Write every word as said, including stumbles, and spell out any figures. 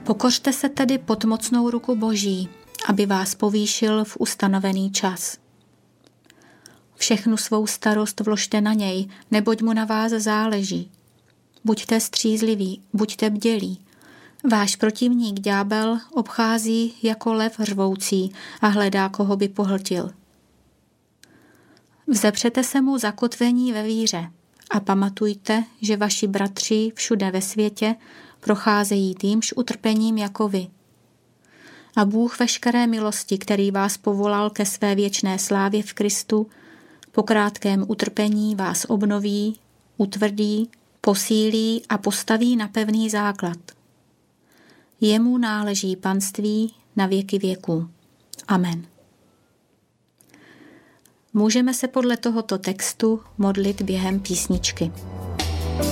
Pokořte se tedy pod mocnou ruku Boží, aby vás povýšil v ustanovený čas. Všechnu svou starost vložte na něj, neboť mu na vás záleží. Buďte střízliví, buďte bdělí. Váš protivník ďábel obchází jako lev řvoucí a hledá, koho by pohltil. Vzepřete se mu zakotvení ve víře a pamatujte, že vaši bratři všude ve světě procházejí týmž utrpením jako vy. A Bůh veškeré milosti, který vás povolal ke své věčné slávě v Kristu, po krátkém utrpení vás obnoví, utvrdí, posílí a postaví na pevný základ. Jemu náleží panství na věky věků. Amen. Můžeme se podle tohoto textu modlit během písničky.